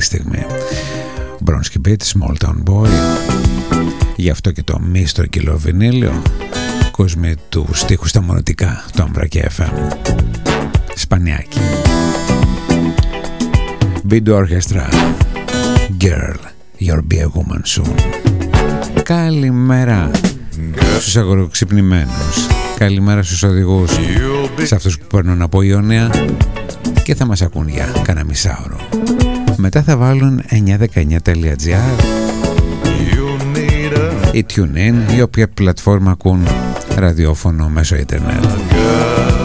στιγμή. Bronski Beat, Small Town Boy. Γι' αυτό και το μίστρο κιλοβινίλιο. Κόσμοι του στίχου στα μονοτικά, το Αμβρακέ FM. Σπανιάκι. Beat Orchestra. Girl, you'll be a woman soon. Καλημέρα στους αγοροξυπνημένους. Καλημέρα στους οδηγούς, σε αυτούς που παίρνουν από Ιόνια και θα μας ακούν για κάνα μισάωρο. Μετά θα βάλουν 919.gr ή TuneIn ή όποια πλατφόρμα ακούν ραδιόφωνο μέσω ίντερνετ.